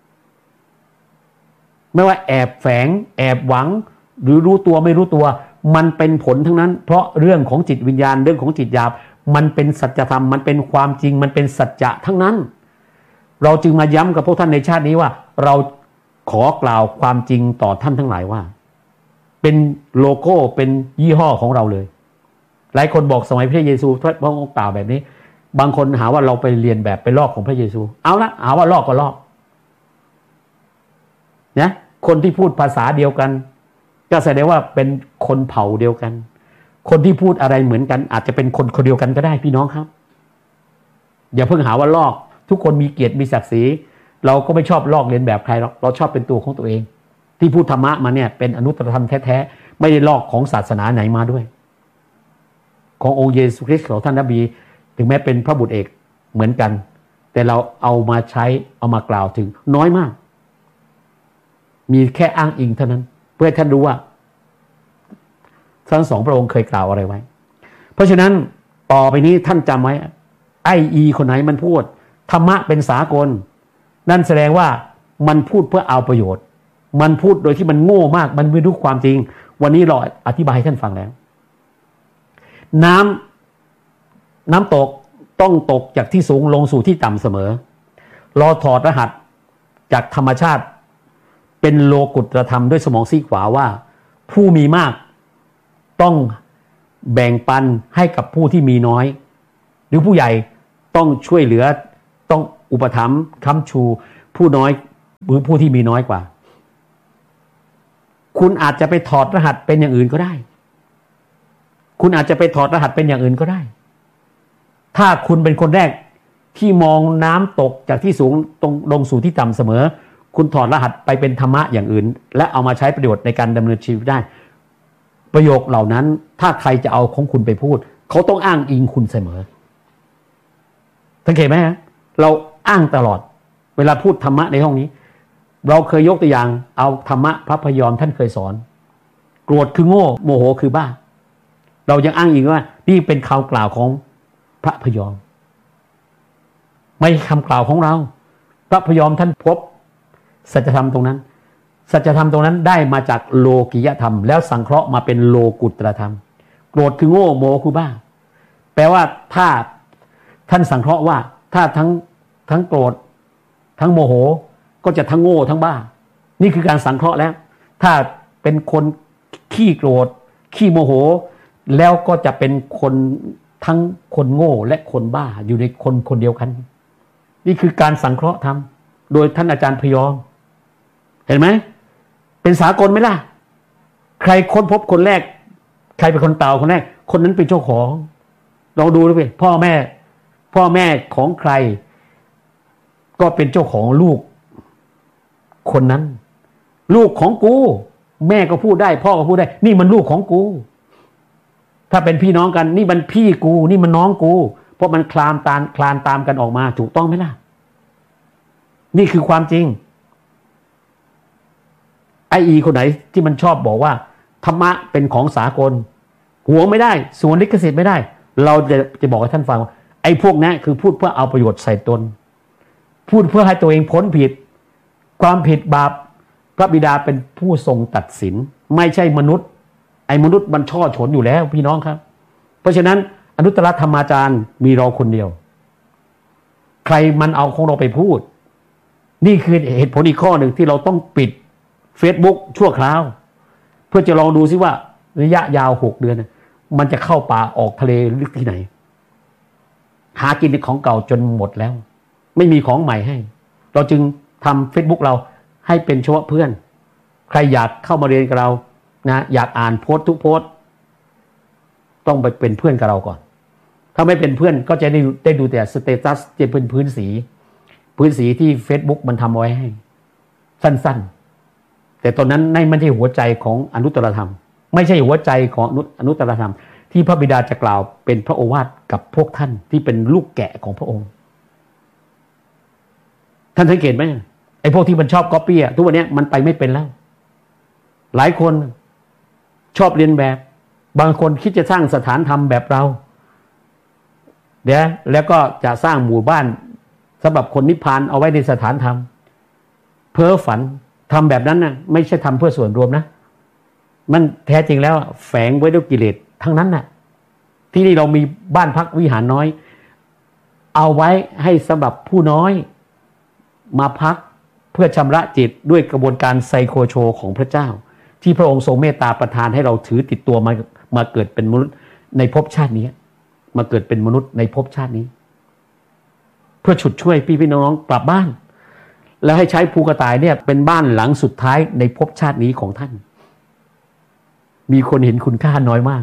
ไม่ว่าแอบแฝงแอบหวังหรือรู้ตัวไม่รู้ตัวมันเป็นผลทั้งนั้นเพราะเรื่องของจิตวิญญาณเรื่องของจิตหยาบมันเป็นสัจธรรมมันเป็นความจริงมันเป็นสัจจะทั้งนั้นเราจึงมาย้ำกับพวกท่านในชาตินี้ว่าเราขอกล่าวความจริงต่อท่านทั้งหลายว่าเป็นโลโก้เป็นยี่ห้อของเราเลยหลายคนบอกสมัยพระเยซูพระองค์กล่าวแบบนี้บางคนหาว่าเราไปเรียนแบบไปลอกของพระเยซูเอาละหาว่าลอกก็ลอกนะคนที่พูดภาษาเดียวกันก็แสดงว่าเป็นคนเผ่าเดียวกันคนที่พูดอะไรเหมือนกันอาจจะเป็นคนคนเดียวกันก็ได้พี่น้องครับอย่าเพิ่งหาว่าลอกทุกคนมีเกียรติมีศักดิ์ศรีเราก็ไม่ชอบลอกเลียนแบบใครหรอกเราชอบเป็นตัวของตัวเองที่พูดธรรมะมาเนี่ยเป็นอนุตตรธรรมแท้ๆไม่ได้ลอกของศาสนาไหนมาด้วยขององค์เยซูคริสต์ของท่านนบีถึงแม้เป็นพระบุตรเอกเหมือนกันแต่เราเอามาใช้เอามากล่าวถึงน้อยมากมีแค่อ้างอิงเท่านั้นเพื่อให้ท่านรู้ว่าทั้งสองพระองค์เคยกล่าวอะไรไว้เพราะฉะนั้นต่อไปนี้ท่านจำไว้ไออีคนไหนมันพูดธรรมะเป็นสากลนั่นแสดงว่ามันพูดเพื่อเอาประโยชน์มันพูดโดยที่มันโง่มากมันไม่รู้ความจริงวันนี้เราอธิบายให้ท่านฟังแล้วน้ำน้ำตกต้องตกจากที่สูงลงสู่ที่ต่ำเสมอเราถอดรหัสจากธรรมชาติเป็นโลกุตตรธรรมด้วยสมองซีกขวาว่าผู้มีมากต้องแบ่งปันให้กับผู้ที่มีน้อยหรือผู้ใหญ่ต้องช่วยเหลือต้องอุปถัมภ์ค้ำชูผู้น้อยหรือผู้ที่มีน้อยกว่าคุณอาจจะไปถอดรหัสเป็นอย่างอื่นก็ได้คุณอาจจะไปถอดรหัสเป็นอย่างอื่นก็ได้ถ้าคุณเป็นคนแรกที่มองน้ำตกจากที่สูงตรงลงสู่ที่ต่ำเสมอคุณถอดรหัสไปเป็นธรรมะอย่างอื่นและเอามาใช้ประโยชน์ในการดำเนินชีวิตได้ประโยคเหล่านั้นถ้าใครจะเอาของคุณไปพูดเขาต้องอ้างอิงคุณเสมอสังเกตไหมฮะเราอ้างตลอดเวลาพูดธรรมะในห้องนี้เราเคยยกตัวอย่างเอาธรรมะพระพยอมท่านเคยสอนโกรธคือโง่โมโหคือบ้าเรายังอ้างอิงว่านี่เป็นคำกล่าวของพระพยอมไม่ใช่คำกล่าวของเราพระพยอมท่านพบสัจธรรมตรงนั้นสัจธรรมตรงนั้นได้มาจากโลกิยธรรมแล้วสังเคราะห์มาเป็นโลกุตตรธรรมโกรธคือโง่โมโหคือบ้าแปลว่าถ้าท่านสังเคราะห์ว่าถ้าทั้งทั้งโกรธทั้งโมโหก็จะทั้งโง่ทั้งบ้านี่คือการสังเคราะห์แล้วถ้าเป็นคนขี้โกรธขี้โมโหแล้วก็จะเป็นคนทั้งคนโง่และคนบ้าอยู่ในคนคนเดียวกันนี่คือการสังเคราะห์ทำโดยท่านอาจารย์พยอมเห็นไหมเป็นสากลไหมล่ะใครค้นพบคนแรกใครเป็นคนเต่าคนแรกคนนั้นเป็นเจ้าของลองดูดูไปพ่อแม่พ่อแม่ของใครก็เป็นเจ้าของลูกคนนั้นลูกของกูแม่ก็พูดได้พ่อก็พูดได้นี่มันลูกของกูถ้าเป็นพี่น้องกันนี่มันพี่กูนี่มันน้องกูเพราะมันคลานตามคลานตามกันออกมาถูกต้องไหมล่ะนี่คือความจริงไออีคนไหนที่มันชอบบอกว่าธรรมะเป็นของสากลหวงไม่ได้สวนลิขสิทธิ์ไม่ได้เราจะจะบอกให้ท่านฟังว่าไอ้พวกนี้คือพูดเพื่อเอาประโยชน์ใส่ตนพูดเพื่อให้ตัวเองพ้นผิดความผิดบาปพระบิดาเป็นผู้ทรงตัดสินไม่ใช่มนุษย์ไอ้มนุษย์มันช่อฉนอยู่แล้วพี่น้องครับเพราะฉะนั้นอนุตตรธรรมาจารย์มีเราคนเดียวใครมันเอาของเราไปพูดนี่คือเหตุผลอีกข้อหนึ่งที่เราต้องปิด Facebook ชั่วคราวเพื่อจะลองดูซิว่าระยะยาวหกเดือนมันจะเข้าป่าออกทะเลลึกที่ไหนหากินของเก่าจนหมดแล้วไม่มีของใหม่ให้เราจึงทำ Facebook เราให้เป็นเฉพาะเพื่อนใครอยากเข้ามาเรียนกับเรานะอยากอ่านโพสต์ทุกโพสต์ต้องไปเป็นเพื่อนกับเราก่อนถ้าไม่เป็นเพื่อนก็จะได้ได้ดูแต่สเตตัสจะเป็นพื้นสีพื้นสีที่ Facebook มันทำไว้ให้สั้นๆแต่ตอนนั้นไม่ใช่หัวใจของอนุตตรธรรมไม่ใช่หัวใจของอนุตตรธรรมที่พระบิดาจะกล่าวเป็นพระโอวาทกับพวกท่านที่เป็นลูกแกะของพระองค์ท่านสังเกตไหมไอ้พวกที่มันชอบก๊อปปี้ทุกวันนี้มันไปไม่เป็นแล้วหลายคนชอบเรียนแบบบางคนคิดจะสร้างสถานธรรมแบบเราเดี๋ยวแล้วก็จะสร้างหมู่บ้านสำหรับคนนิพพานเอาไว้ในสถานธรรมเพ้อฝันทำแบบนั้นนะไม่ใช่ทำเพื่อส่วนรวมนะมันแท้จริงแล้วแฝงไว้ด้วยกิเลสทั้งนั้นน่ะที่นี่เรามีบ้านพักวิหารน้อยเอาไว้ให้สำหรับผู้น้อยมาพักเพื่อชำระจิตด้วยกระบวนการไซโคโชของพระเจ้าที่พระองค์ทรงเมตตาประทานให้เราถือติดตัวมามาเกิดเป็นมนุษย์ในภพชาตินี้มาเกิดเป็นมนุษย์ในภพชาตินี้เพื่อฉุดช่วยพี่พี่น้องกลับบ้านแล้วให้ใช้ภูกระต่ายเนี่ยเป็นบ้านหลังสุดท้ายในภพชาตินี้ของท่านมีคนเห็นคุณค่าน้อยมาก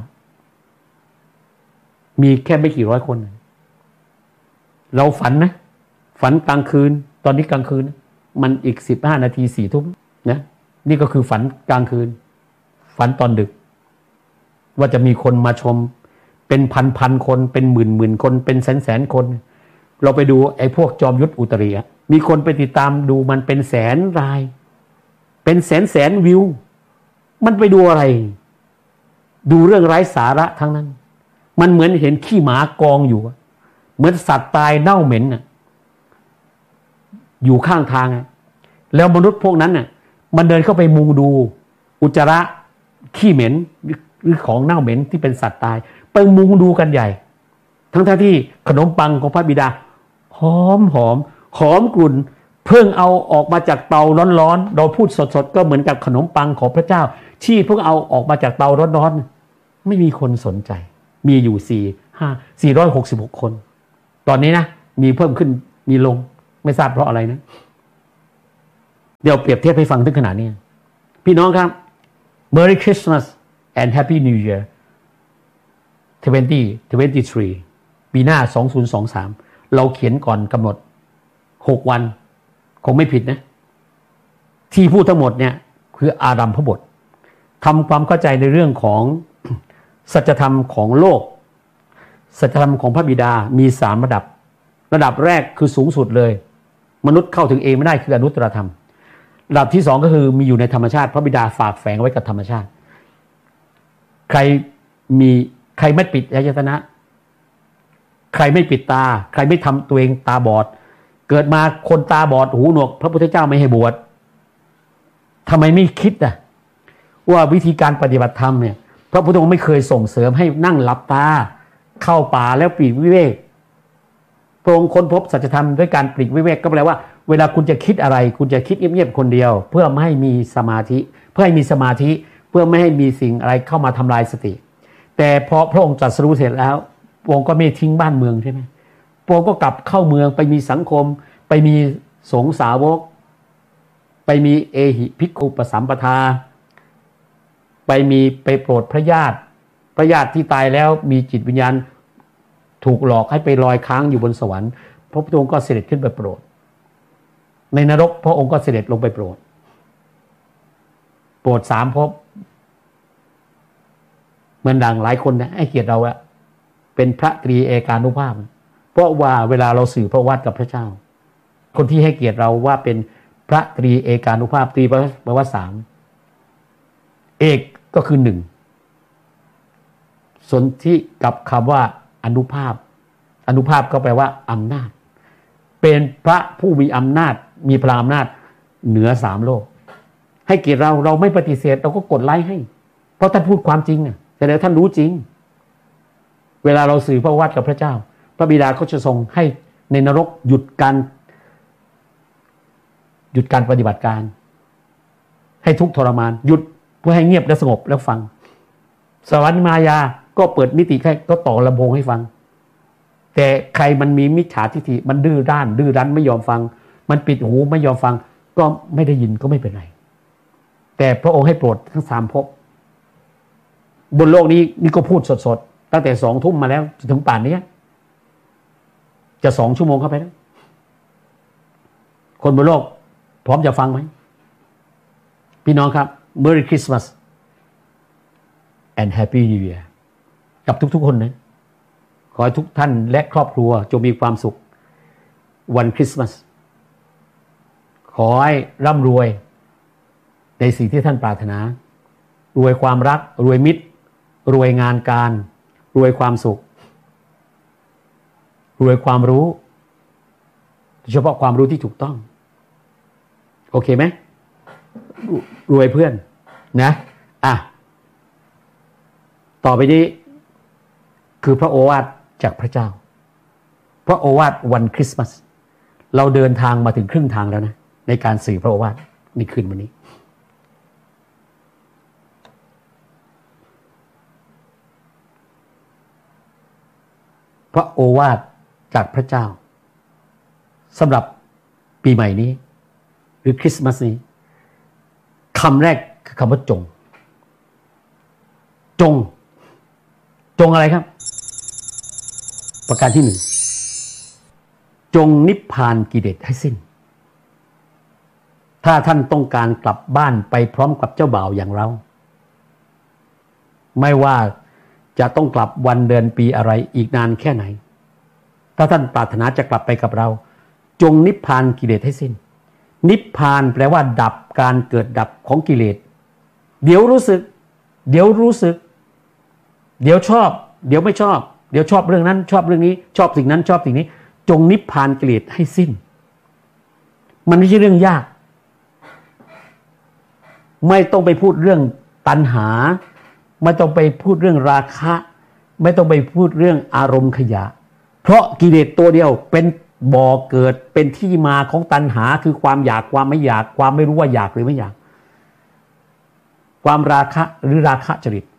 มีแค่ไม่กี่ร้อยคนเราฝันนะฝันกลางคืนตอนนี้กลางคืนมันอีกสิบห้านาทีสี่ทุ่มนะนี่ก็คือฝันกลางคืนฝันตอนดึกว่าจะมีคนมาชมเป็นพันพันคนเป็นหมื่นหมื่นคนเป็นแสนแสนคนเราไปดูไอ้พวกจอมยุทธอุตริอะมีคนไปติดตามดูมันเป็นแสนรายเป็นแสนแสนวิวมันไปดูอะไรดูเรื่องไร้สาระทั้งนั้นมันเหมือนเห็นขี้หมากองอยู่เหมือนสัตว์ตายเน่าเหม็นน่ะอยู่ข้างทางแล้วมนุษย์พวกนั้นน่ะมันเดินเข้าไปมุงดูอุจจาระขี้เหม็นหรือของเน่าเหม็นที่เป็นสัตว์ตายไปมุงดูกันใหญ่ทั้งท่าที่ขนมปังของพระบิดาหอมหอมหอมกลุ่นเพิ่งเอาออกมาจากเตาร้อนๆเราพูดสดๆก็เหมือนกับขนมปังของพระเจ้าที่เพิ่งเอาออกมาจากเตาร้อนๆไม่มีคนสนใจมีอยู่สี่ห้าสี่ร้อยหกสิบหกคนตอนนี้นะมีเพิ่มขึ้นมีลงไม่ทราบเพราะอะไรนะเดี๋ยวเปรียบเทียบให้ฟังถึงขนาดนี้พี่น้องครับ Merry Christmas and Happy New Year ยี่สิบยี่สิบสามปีหน้าสองพันยี่สิบสามเราเขียนก่อนกำหนดหกวันคงไม่ผิดนะที่พูดทั้งหมดเนี่ยคืออาดัมพบททำความเข้าใจในเรื่องของสัจธรรมของโลกสัจธรรมของพระบิดามีสามระดับระดับแรกคือสูงสุดเลยมนุษย์เข้าถึงเองไม่ได้คืออนุตตรธรรมระดับที่สองก็คือมีอยู่ในธรรมชาติพระบิดาฝากแฝงไว้กับธรรมชาติใครมีใครไม่ปิดอายตนะใครไม่ปิดตาใครไม่ทำตัวเองตาบอดเกิดมาคนตาบอดหูหนวกพระพุทธเจ้าไม่ให้บวชทำไมไม่คิดอ่ะว่าวิธีการปฏิบัติธรรมเนี่ยพระพุทธองค์ไม่เคยส่งเสริมให้นั่งหลับตาเข้าป่าแล้วปลีกวิเวกพระองค์ค้นพบสัจธรรมด้วยการปลีกวิเวกก็แปลว่าเวลาคุณจะคิดอะไรคุณจะคิดเงียบๆคนเดียวเพื่อไม่ให้มีสมาธิเพื่อให้มีสมาธิเพื่อไม่ให้มีสิ่งอะไรเข้ามาทำลายสติแต่พอพระองค์ตรัสรู้เสร็จแล้วพระองค์ก็ไม่ทิ้งบ้านเมืองใช่ไหมพระองค์ก็กลับเข้าเมืองไปมีสังคมไปมีสงฆ์สาวกไปมีเอหิภิกขุปสัมปทาไปมีไปโปรดพระญาติพระญาติที่ตายแล้วมีจิตวิญญาณถูกหลอกให้ไปลอยค้างอยู่บนสวรรค์พระพุทธองค์ก็เสด็จขึ้นไปโปรดในนรกพระองค์ก็เสด็จลงไปโปรดโปรดสามภพเหมือนดังหลายคนนะให้เกียรติเราอะเป็นพระตรีเอกานุภาพเพราะว่าเวลาเราสื่อพระวาทกับพระเจ้าคนที่ให้เกียรติเราว่าเป็นพระตรีเอกานุภาพตรีแปลว่าสามเอกก็คือหนึ่งสนธิกับคำว่าอนุภาพอนุภาพก็แปลว่าอำนาจเป็นพระผู้มีอำนาจมีพลังอำนาจเหนือสามโลกให้เกียรติเราเราไม่ปฏิเสธเราก็กดไลค์ให้เพราะท่านพูดความจริงอ่ะแสดงท่านรู้จริงเวลาเราสื่อพระวาทกับพระเจ้าพระบิดาก็จะทรงให้ในนรกหยุดการหยุดการปฏิบัติการให้ทุกข์ทรมานหยุดเพื่อให้เงียบและสงบแล้วฟังสวรรค์มายาก็เปิดมิติแค่ก็ต่อลำโพงให้ฟังแต่ใครมันมีมิจฉาทิฏฐิมันดื้อด้านดื้อรั้นไม่ยอมฟังมันปิดหูไม่ยอมฟังก็ไม่ได้ยินก็ไม่เป็นไรแต่พระองค์ให้โปรดทั้งสามภพบนโลกนี้นี่ก็พูดสดๆตั้งแต่สองทุ่มมาแล้วถึงป่านนี้จะสองชั่วโมงเข้าไปแล้วคนบนโลกพร้อมจะฟังไหมพี่น้องครับ Merry Christmas and Happy New Year กับทุกๆคนนะขอให้ทุกท่านและครอบครัวจงมีความสุขวันคริสต์มาสขอให้ร่ำรวยในสิ่งที่ท่านปรารถนารวยความรักรวยมิตรรวยงานการรวยความสุขรวยความรู้โดยเฉพาะความรู้ที่ถูกต้องโอเคไหมรวยเพื่อนนะอ่ะต่อไปนี้คือพระโอวาทจากพระเจ้าพระโอวาทวันคริสต์มาสเราเดินทางมาถึงครึ่งทางแล้วนะในการสื่อพระโอวาทในคืนวันนี้พระโอวาทจากพระเจ้าสำหรับปีใหม่นี้หรือคริสต์มาสนี้คำแรกคือคำว่าจงจงจงอะไรครับประการที่หนึ่งจงนิพพานกิเลสให้สิ้นถ้าท่านต้องการกลับบ้านไปพร้อมกับเจ้าบ่าวอย่างเราไม่ว่าจะต้องกลับวันเดือนปีอะไรอีกนานแค่ไหนถ้าท่านปรารถนาจะกลับไปกับเราจงนิพพานกิเลสให้สิ้นนิพพานแปลว่าดับการเกิดดับของกิเลสเดี๋ยวรู้สึกเดี๋ยวรู้สึกเดี๋ยวชอบเดี๋ยวไม่ชอบเดี๋ยวชอบเรื่องนั้นชอบเรื่องนี้ชอบสิ่งนั้นชอบสิ่งนี้จงนิพพานกิเลสให้สิ้นมันไม่ใช่เรื่องยากไม่ต้องไปพูดเรื่องตัณหาไม่ต้องไปพูดเรื่องราคะไม่ต้องไปพูดเรื่องอารมณ์ขยะเพราะกิเลสตัวเดียวเป็นบ่อเกิดเป็นที่มาของตัณหาคือความอยากความไม่อยากความไม่รู้ว่าอยากหรือไม่อยากความราคะหรือราคะจริต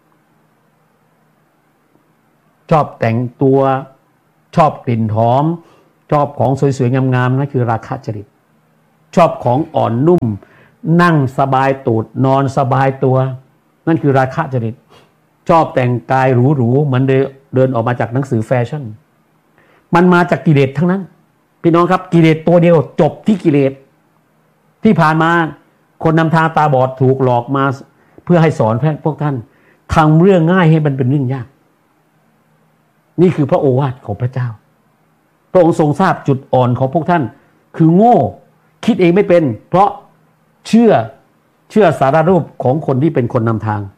ชอบแต่งตัวชอบกลิ่นหอมชอบของสวยๆงามๆนั่นคือราคะจริตชอบของอ่อนนุ่มนั่งสบายตูดนอนสบายตัวนั่นคือราคะจริตชอบแต่งกายหรูๆเหมือนเดินออกมาจากหนังสือแฟชั่นมันมาจากกิเลสทั้งนั้นพี่น้องครับกิเลสตัวเดียวจบที่กิเลสที่ผ่านมาคนนำทางตาบอดถูกหลอกมาเพื่อให้สอนพวกท่านทำเรื่องง่ายให้มันเป็นเรื่องยากนี่คือพระโอวาทของพระเจ้าพระองค์ทรงทราบจุดอ่อนของพวกท่านคือโง่คิดเองไม่เป็นเพราะเชื่อเชื่อสารรูปของคนที่เป็นคนนำทาง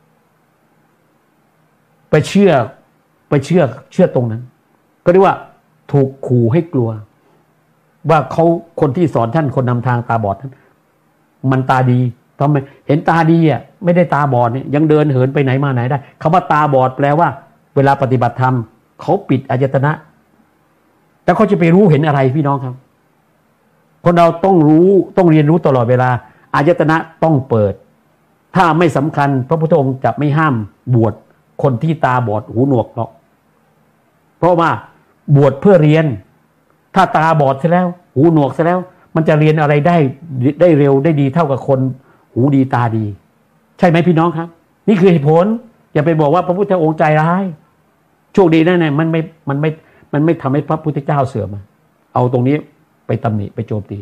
ไปเชื่อไปเชื่อเชื่อตรงนั้นก็เรียกว่าถูกขู่ให้กลัวว่าเขาคนที่สอนท่านคนนำทางตาบอดนั้นมันตาดีทำไมเห็นตาดีอ่ะไม่ได้ตาบอดเนี่ยยังเดินเหินไปไหนมาไหนได้คำว่าตาบอดแปลว่าเวลาปฏิบัติธรรมเขาปิดอายตนะแต่เขาจะไปรู้เห็นอะไรพี่น้องครับคนเราต้องรู้ต้องเรียนรู้ตลอดเวลาอายตนะต้องเปิดถ้าไม่สำคัญพระพุทธองค์จะไม่ห้ามบวชคนที่ตาบอดหูหนวกหรอกเพราะว่าบวชเพื่อเรียนถ้าตาบอดเสียแล้วหูหนวกเสียแล้วมันจะเรียนอะไรได้ได้เร็วได้ดีเท่ากับคนหูดีตาดีใช่ไหมพี่น้องครับนี่คือเหตุผลอย่าไปบอกว่าพระพุทธองค์ใจร้ายโชคดีนั่นไงมันไม่มันไม่มันไม่ทำให้พระพุทธเจ้าเสื่อมเอาตรงนี้ไปตำหนิไปโจมตี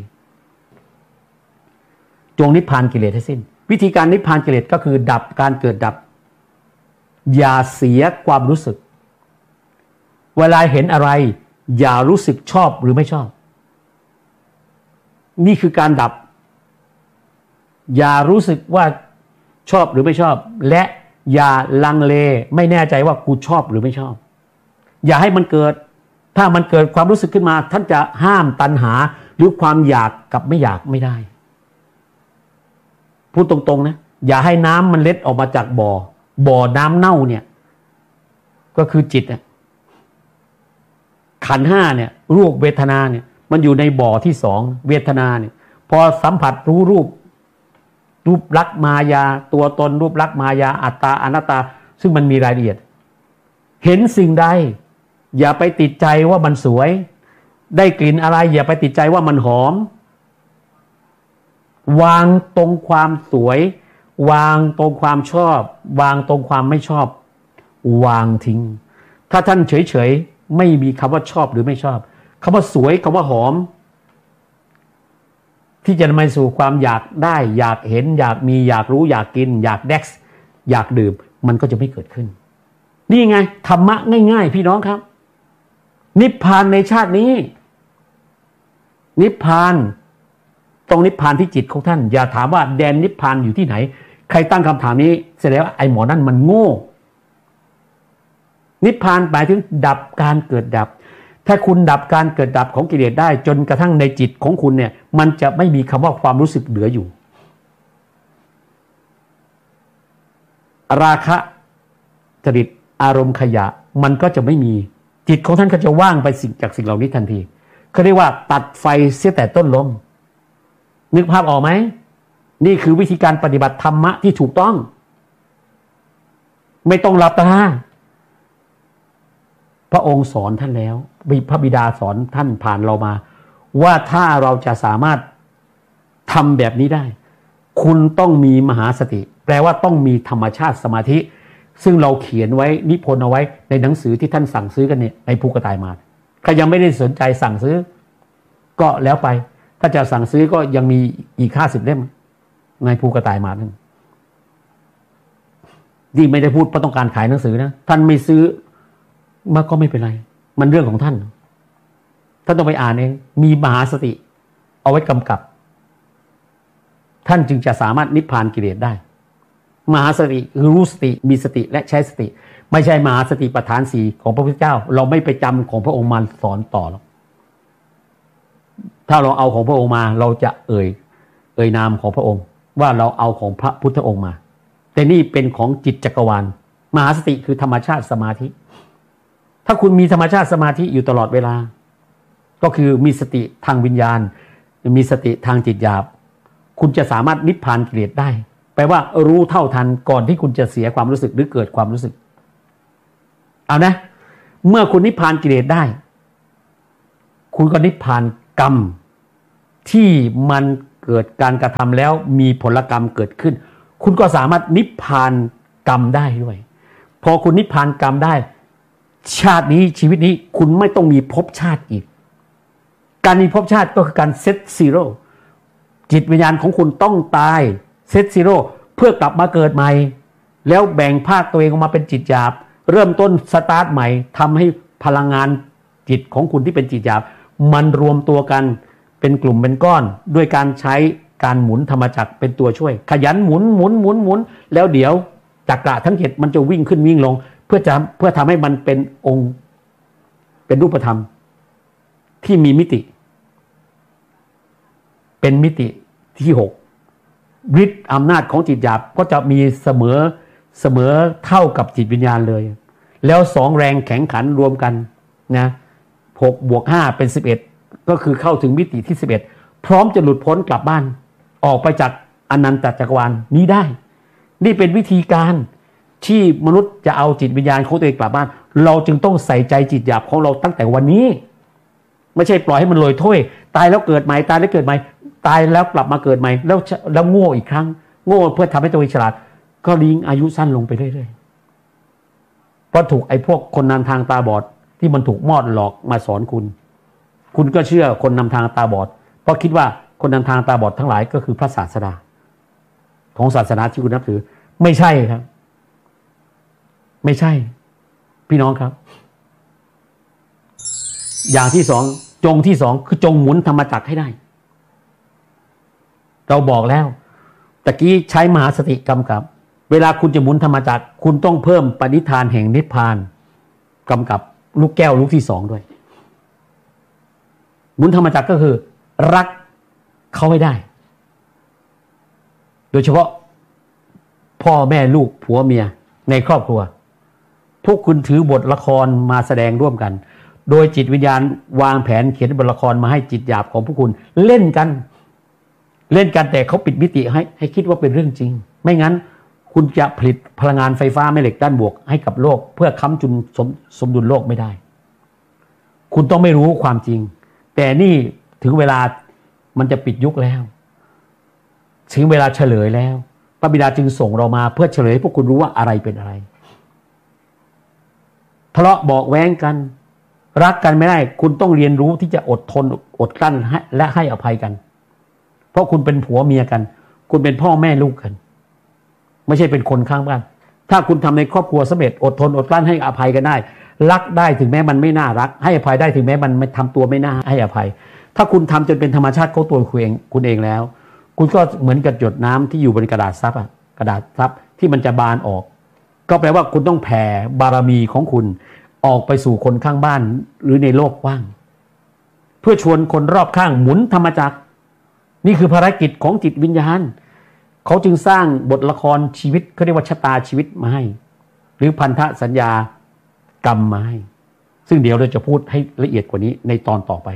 จงนิพพานกิเลสให้สิ้นวิธีการนิพพานกิเลสก็คือดับการเกิดดับอย่าเสียความรู้สึกเวลาเห็นอะไรอย่ารู้สึกชอบหรือไม่ชอบนี่คือการดับอย่ารู้สึกว่าชอบหรือไม่ชอบและอย่าลังเลไม่แน่ใจว่ากูชอบหรือไม่ชอบอย่าให้มันเกิดถ้ามันเกิดความรู้สึกขึ้นมาท่านจะห้ามตัณหาหรือความอยากกับไม่อยากไม่ได้พูดตรงๆนะอย่าให้น้ำมันเล็ดออกมาจากบ่อบ่อน้ำเน่าเนี่ยก็คือจิตอ่ะขันธ์ห้าเนี่ยรูปเวทนาเนี่ยมันอยู่ในบ่อที่สองเวทนาเนี่ยพอสัมผัสรู้รูปรูปลักษณ์มายาตัวตนรูปลักษณ์มายาอัตตาอนัตตาซึ่งมันมีรายละเอียดเห็นสิ่งใดอย่าไปติดใจว่ามันสวยได้กลิ่นอะไรอย่าไปติดใจว่ามันหอมวางตรงความสวยวางตรงความชอบวางตรงความไม่ชอบวางทิ้งถ้าท่านเฉยๆไม่มีคำว่าชอบหรือไม่ชอบคำว่าสวยคำว่าหอมที่จะนำไปสู่ความอยากได้อยากเห็นอยากมีอยากรู้อยากกินอยากแดกซ์อยากดื่มมันก็จะไม่เกิดขึ้นนี่ไงธรรมะง่ายๆพี่น้องครับนิพพานในชาตินี้นิพพานตรงนิพพานที่จิตของท่านอย่าถามว่าแดนนิพพานอยู่ที่ไหนใครตั้งคำถามนี้แสดงว่าไอ้หมอนั่นมันโง่นิพพานหมายถึงดับการเกิดดับถ้าคุณดับการเกิดดับของกิเลสได้จนกระทั่งในจิตของคุณเนี่ยมันจะไม่มีคำว่าความรู้สึกเหลืออยู่ราคะจริตอารมณ์ขยะมันก็จะไม่มีจิตของท่านก็จะว่างไปสิ่งจากสิ่งเหล่านี้ทันทีเขาเรียกว่าตัดไฟเสียแต่ต้นลมนึกภาพออกไหมนี่คือวิธีการปฏิบัติธรรมะที่ถูกต้องไม่ต้องหลับตาพระองค์สอนท่านแล้วพระบิดาสอนท่านผ่านเรามาว่าถ้าเราจะสามารถทำแบบนี้ได้คุณต้องมีมหาสติแปลว่าต้องมีธรรมชาติสมาธิซึ่งเราเขียนไว้นิพนธ์เอาไว้ในหนังสือที่ท่านสั่งซื้อกันเนี่ยในภูกระต่ายมาใครยังไม่ได้สนใจสั่งซื้อก็แล้วไปถ้าจะสั่งซื้อก็ยังมีอีกห้าสิบเล่มในภูกระต่ายมานั่นที่ไม่ได้พูดเพราะต้องการขายหนังสือนะท่านไม่ซื้อมันก็ไม่เป็นไรมันเรื่องของท่านท่านต้องไปอ่านเองมีมหาสติเอาไว้กำกับท่านจึงจะสามารถนิพพานกิเลสได้มหาสติคือรู้สติมีสติและใช้สติไม่ใช่มหาสติปัฏฐานสี่ของพระพุทธเจ้าเราไม่ไปจำของพระองค์มาสอนต่อหรอกถ้าเราเอาของพระองค์มาเราจะเอ่ยเอ่ยนามของพระองค์ว่าเราเอาของพระพุทธองค์มาแต่นี่เป็นของจิตจักรวาลมหาสติคือธรรมชาติสมาธิถ้าคุณมีธรรมชาติสมาธิอยู่ตลอดเวลาก็คือมีสติทางวิญญาณมีสติทางจิตหยาบคุณจะสามารถนิพพานกิเลสได้แปลว่ารู้เท่าทันก่อนที่คุณจะเสียความรู้สึกหรือเกิดความรู้สึกเอานะเมื่อคุณนิพพานกิเลสได้คุณก็นิพพานกรรมที่มันเกิดการกระทำแล้วมีผลกรรมเกิดขึ้นคุณก็สามารถนิพพานกรรมได้ด้วยพอคุณนิพพานกรรมได้ชาตินี้ชีวิตนี้คุณไม่ต้องมีภพชาติอีกการมีภพชาติก็คือการเซตซีโร่จิตวิญญาณของคุณต้องตายเซตซีโร่เพื่อกลับมาเกิดใหม่แล้วแบ่งภาคตัวเองออกมาเป็นจิตหยาบเริ่มต้นสตาร์ทใหม่ทำให้พลังงานจิตของคุณที่เป็นจิตหยาบมันรวมตัวกันเป็นกลุ่มเป็นก้อนด้วยการใช้การหมุนธรรมจักรเป็นตัวช่วยขยันหมุนหมุนหมุนหมุนแล้วเดี๋ยวจักระทั้งเจ็ดมันจะวิ่งขึ้นวิ่งลงเพื่อจะเพื่อทำให้มันเป็นองค์เป็นรูปธรรมที่มีมิติเป็นมิติที่หกฤทธิ์อำนาจของจิตหยาบก็จะมีเสมอเสมอเท่ากับจิตวิญญาณเลยแล้วสองแรงแข็งขันรวมกันนะหกบวกห้าเป็นสิบเอ็ดก็คือเข้าถึงมิติที่สิบเอ็ดพร้อมจะหลุดพ้นกลับบ้านออกไปจากอนันตจักรวาลนี้ได้นี่เป็นวิธีการที่มนุษย์จะเอาจิตวิญญาณของตัวเองกลับบ้านเราจึงต้องใส่ใจจิตหยาบของเราตั้งแต่วันนี้ไม่ใช่ปล่อยให้มันลอยถ้วยตายแล้วเกิดใหม่ตายแล้วเกิดใหม่ตายแล้วกลับมาเกิดใหม่แล้วแล้วโง่อีกครั้งโง่เพื่อทำให้ตัวเองฉลาดก็ลิงอายุสั้นลงไปเรื่อยๆเพราะถูกไอ้พวกคนนำทางตาบอดที่มันถูกมอดหลอกมาสอนคุณคุณก็เชื่อคนนำทางตาบอดเพราะคิดว่าคนนำทางตาบอดทั้งหลายก็คือพระศาสดาของศาสนาที่คุณนับถือไม่ใช่ครับไม่ใช่พี่น้องครับอย่างที่สองจงที่สองคือจงหมุนธรรมจักรให้ได้เราบอกแล้วตะกี้ใช้มหาสติกำกับเวลาคุณจะหมุนธรรมจักรคุณต้องเพิ่มปณิธานแห่งนิพพานกำกับลูกแก้วลูกที่สองด้วยหมุนธรรมจักรก็คือรักเขาให้ได้โดยเฉพาะพ่อแม่ลูกผัวเมียในครอบครัวพวกคุณถือบทละครมาแสดงร่วมกันโดยจิตวิญญาณวางแผนเขียนบทละครมาให้จิตหยาบของพวกคุณเล่นกันเล่นกันแต่เขาปิดมิติให้ให้คิดว่าเป็นเรื่องจริงไม่งั้นคุณจะผลิตพลังงานไฟฟ้าแม่เหล็กด้านบวกให้กับโลกเพื่อค้ำจุนสมสมดุลโลกไม่ได้คุณต้องไม่รู้ความจริงแต่นี่ถึงเวลามันจะปิดยุคแล้วถึงเวลาเฉลยแล้วพระบิดาจึงส่งเรามาเพื่อเฉลยให้พวกคุณรู้ว่าอะไรเป็นอะไรทะเลาะบอกแว้งกันรักกันไม่ได้คุณต้องเรียนรู้ที่จะอดทนอดกลั้นและให้อภัยกันเพราะคุณเป็นผัวเมียกันคุณเป็นพ่อแม่ลูกกันไม่ใช่เป็นคนข้างบ้านถ้าคุณทำในครอบครัวสำเร็จอดทนอดกลั้นให้อภัยกันได้รักได้ถึงแม้มันไม่น่ารักให้อภัยได้ถึงแม้มันไม่ทำตัวไม่น่าให้อภัยถ้าคุณทำจนเป็นธรรมชาติของตัวคุณเองคุณเองแล้วคุณก็เหมือนกับหยดน้ำที่อยู่บนกระดาษซับอะกระดาษซับที่มันจะบานออกก็แปลว่าคุณต้องแผ่บารมีของคุณออกไปสู่คนข้างบ้านหรือในโลกกว้างเพื่อชวนคนรอบข้างหมุนธรรมจักรนี่คือภารกิจของจิตวิญญาณเขาจึงสร้างบทละครชีวิตเขาเรียกว่าชะตาชีวิตมาให้หรือพันธสัญญากรรมมาให้ซึ่งเดี๋ยวเราจะพูดให้ละเอียดกว่านี้ในตอนต่อไป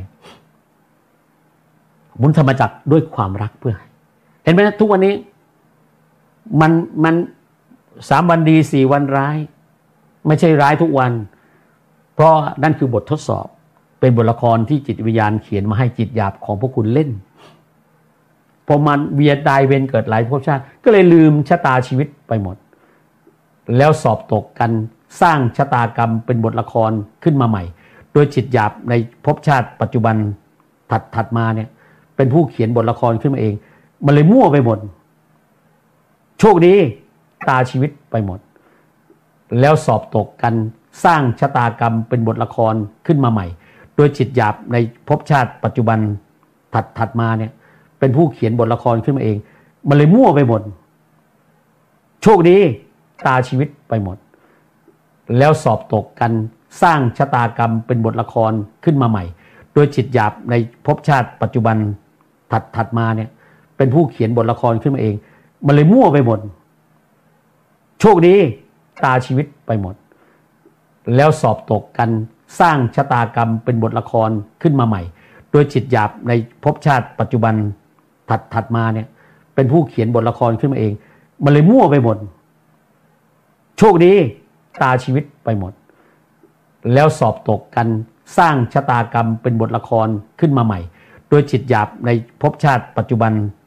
หมุนธรรมจักรด้วยความรักเพื่อเห็นไหมทุกวันนี้มันมันสามวันดีสี่วันร้ายไม่ใช่ร้ายทุกวันเพราะนั่นคือบททดสอบเป็นบทละครที่จิตวิญญาณเขียนมาให้จิตหยาบของพวกคุณเล่นพอมันเวียนตายเวียนเกิดหลายภพชาติก็เลยลืมชะตาชีวิตไปหมดแล้วสอบตกกันสร้างชะตากรรมเป็นบทละครขึ้นมาใหม่โดยจิตหยาบในภพชาติปัจจุบันถัดถัดมาเนี่ยเป็นผู้เขียนบทละครขึ้นมาเองมันเลยมั่วไปหมดโชคดีตาชีวิตไปหมดแล้วสอบตกกันสร้างชะตากรรมเป็นบทละครขึ้นมาใหม่โดยจิตหยาบในภพชาติปัจจุบันถัดถัดมาเนี่ยเป็นผู้เขียนบทละครขึ้นมาเองมันเลยมั่วไปหมดโชคดีตาชีวิตไปหมดแล้วสอบตกกันสร้างชะตากรรมเป็นบทละครขึ้นมาใหม่โดยจิตหยาบในภพชาติปัจจุบันถัดถัดมาเนี่ยเป็นผู้เขียนบทละครขึ้นมาเองมันเลยมั่วไปหมดโชคดีตาชีวิตไปหมดแล้วสอบตกกันสร้างชะตากรรมเป็นบทละครขึ้นมาใหม่โดยจิตหยาบในภพชาติปัจจุบันถัดถัดมาเนี่ยเป็นผู้เขียนบทละครขึ้นมาเองมันเลยมั่วไปหมดโชคดีตาชีวิตไปหมดแล้วสอบตกกันสร้างชะตากรรมเป็นบทละครขึ้นมาใหม่โดยจิตหยาบในภพชาติปัจจุบัน